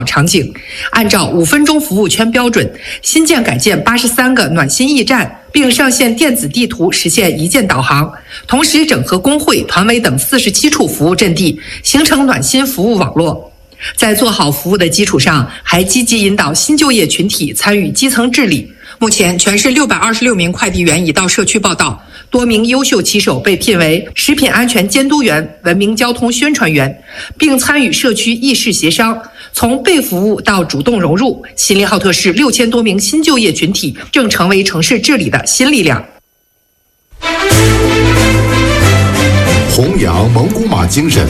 场景，按照5分钟服务圈标准，新建改建83个暖心驿站，并上线电子地图，实现一键导航。同时整合工会、团委等47处服务阵地，形成暖心服务网络。在做好服务的基础上，还积极引导新就业群体参与基层治理。目前，全市626名快递员已到社区报到，多名优秀骑手被聘为食品安全监督员、文明交通宣传员，并参与社区议事协商。从被服务到主动融入，锡林浩特市6000多名新就业群体正成为城市治理的新力量。 弘扬蒙古马精神。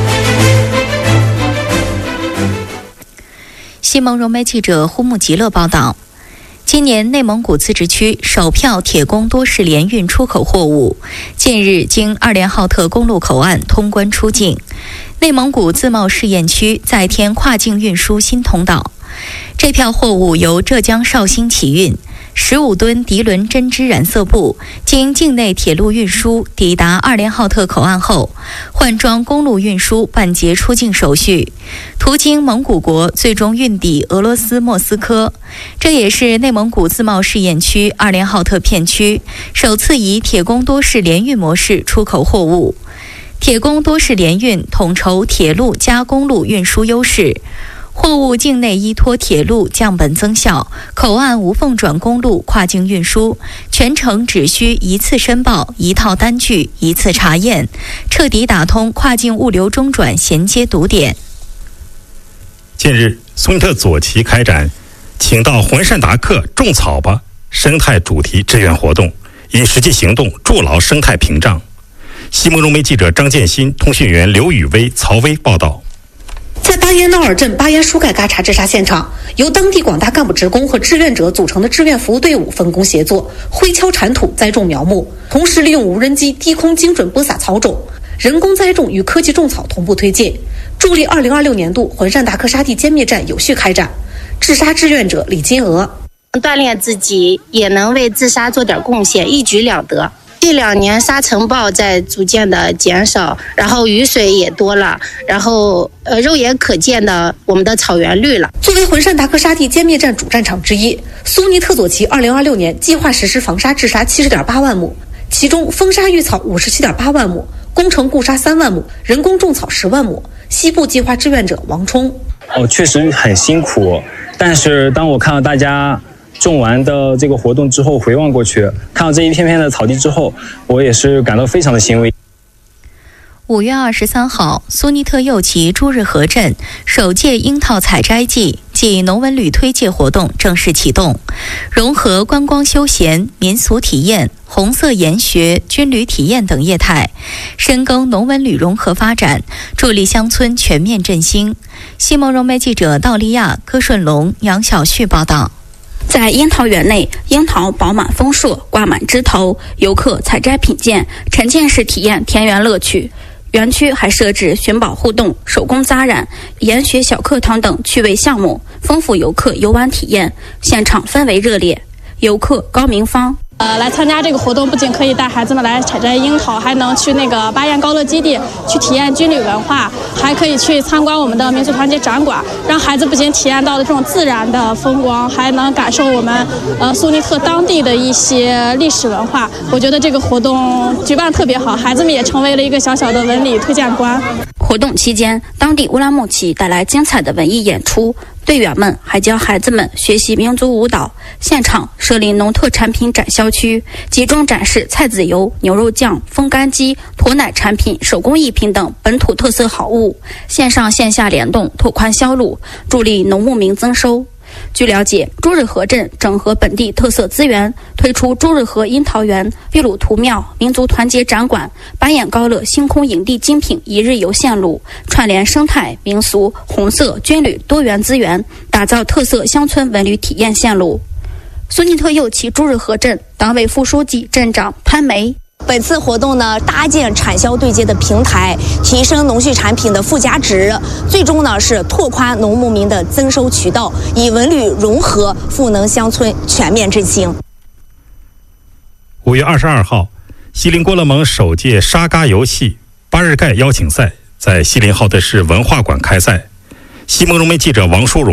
新蒙融媒记者呼木吉勒报道，今年内蒙古自治区首票铁公多式联运出口货物近日经2连浩特公路口岸通关出境，内蒙古自贸试验区再添跨境运输新通道。这票货物由浙江绍兴起运，15吨涤纶针织染色布经境内铁路运输抵达2连浩特口岸后，换装公路运输办结出境手续，途经蒙古国，最终运抵俄罗斯莫斯科。这也是内蒙古自贸试验区2连浩特片区首次以铁公多式联运模式出口货物。铁公多式联运统筹铁路加公路运输优势，货物境内依托铁路降本增效，口岸无缝转公路跨境运输，全程只需一次申报、一套单据、一次查验，彻底打通跨境物流中转衔接堵点。 近日，苏尼特左旗开展请到浑善达克种草吧生态主题志愿活动，以实际行动筑牢生态屏障。西蒙融媒记者张建新、通讯员刘宇威、曹威报道。 在巴彦淖尔镇巴彦舒盖嘎查治沙现场，由当地广大干部职工和志愿者组成的志愿服务队伍分工协作，挥锹铲土、栽种苗木，同时利用无人机低空精准播撒草种，人工栽种与科技种草同步推进，助力2026年度浑善达克沙地歼灭战有序开展。治沙志愿者李金娥： 锻炼自己，也能为治沙做点贡献，一举两得。这2年沙尘暴在逐渐的减少，然后雨水也多了，然后肉眼可见的我们的草原绿了。 作为浑善达克沙地歼灭战主战场之一，苏尼特左旗2026年计划实施防沙治沙70.8万亩，其中封沙育草57.8万亩，工程固沙3万亩，人工种草10万亩。西部计划志愿者王冲： 确实很辛苦，但是当我看到大家种完的这个活动之后，回望过去，看到这一片片的草地之后，我也是感到非常的欣慰。 5月23号，苏尼特右旗朱日河镇首届樱桃采摘季暨农文旅推介活动正式启动，融合观光休闲、民俗体验、红色研学、军旅体验等业态，深耕农文旅融合发展，助力乡村全面振兴。西蒙融媒记者道利亚、柯顺龙、杨小旭报道。 在樱桃园内，樱桃饱满丰硕，挂满枝头，游客采摘品鉴，沉浸式体验田园乐趣。园区还设置寻宝互动、手工扎染、研学小课堂等趣味项目，丰富游客游玩体验，现场氛围热烈。游客高明芳： 来参加这个活动，不仅可以带孩子们来采摘樱桃，还能去那个巴彦高乐基地去体验军旅文化，还可以去参观我们的民族团结展馆，让孩子不仅体验到了这种自然的风光，还能感受我们苏尼特当地的一些历史文化。我觉得这个活动举办特别好，孩子们也成为了一个小小的文旅推荐官。 活动期间，当地乌拉木齐带来精彩的文艺演出，队员们还教孩子们学习民族舞蹈。现场设立农特产品展销区，集中展示菜籽油、牛肉酱、风干鸡、驼奶产品、手工艺品等本土特色好物，线上线下联动，拓宽销路，助力农牧民增收。据了解，朱日河镇整合本地特色资源，推出朱日河樱桃园、秘鲁图庙、民族团结展馆、巴彦高乐星空营地精品一日游线路，串联生态、民俗、红色、军旅多元资源，打造特色乡村文旅体验线路。苏尼特右旗朱日河镇党委副书记、镇长潘梅： 本次活动呢，搭建产销对接的平台，提升农畜产品的附加值，最终呢是拓宽农牧民的增收渠道，以文旅融合赋能乡村全面振兴。 5月22号，锡林郭勒盟首届沙嘎游戏巴日盖邀请赛在锡林浩特市文化馆开赛。 西蒙融媒记者王淑荣。